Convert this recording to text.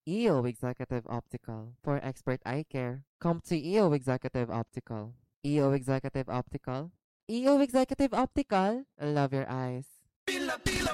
EO Executive Optical. For expert eye care, come to EO Executive Optical. EO Executive Optical. EO Executive Optical. Love your eyes.